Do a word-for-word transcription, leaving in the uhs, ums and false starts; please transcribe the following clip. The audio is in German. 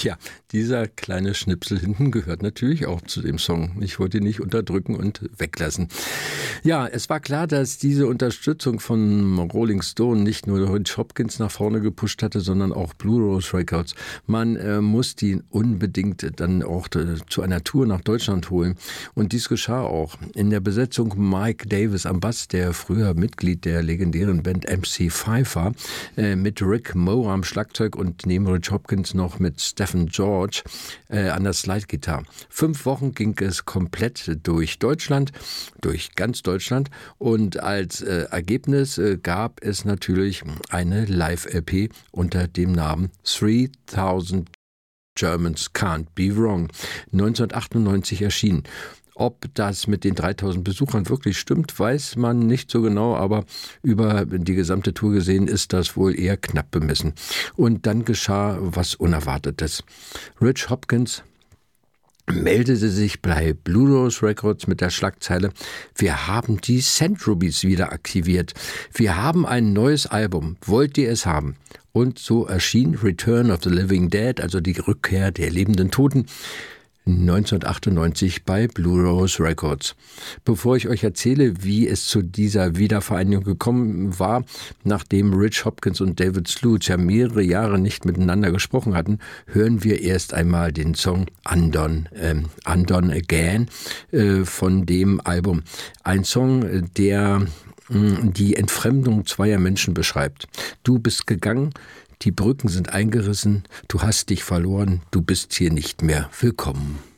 Ja, dieser kleine Schnipsel hinten gehört natürlich auch zu dem Song. Ich wollte ihn nicht unterdrücken und weglassen. Ja, es war klar, dass diese Unterstützung von Rolling Stone nicht nur Rich Hopkins nach vorne gepusht hatte, sondern auch Blue Rose Records. Man äh, musste ihn unbedingt dann auch äh, zu einer Tour nach Deutschland holen. Und dies geschah auch. In der Besetzung Mike Davis am Bass, der früher Mitglied der legendären Band M C five war, äh, mit Rick Moore am Schlagzeug und neben Rich Hopkins noch mit Stephen George äh, an der Slide-Gitarre. Fünf Wochen ging es komplett durch Deutschland, durch ganz Deutschland, und als äh, Ergebnis äh, gab es natürlich eine Live-L P unter dem Namen three thousand Germans Can't Be Wrong, neunzehnhundertachtundneunzig erschienen. Ob das mit den dreitausend Besuchern wirklich stimmt, weiß man nicht so genau, aber über die gesamte Tour gesehen ist das wohl eher knapp bemessen. Und dann geschah was Unerwartetes. Rich Hopkins meldete sich bei Blue Rose Records mit der Schlagzeile: Wir haben die Centrobys wieder aktiviert. Wir haben ein neues Album. Wollt ihr es haben? Und so erschien Return of the Living Dead, also die Rückkehr der lebenden Toten, neunzehnhundertachtundneunzig bei Blue Rose Records. Bevor ich euch erzähle, wie es zu dieser Wiedervereinigung gekommen war, nachdem Rich Hopkins und David Sluch ja mehrere Jahre nicht miteinander gesprochen hatten, hören wir erst einmal den Song Undone, äh, Undone Again äh, von dem Album. Ein Song, der mh, die Entfremdung zweier Menschen beschreibt. Du bist gegangen, die Brücken sind eingerissen, du hast dich verloren, du bist hier nicht mehr willkommen.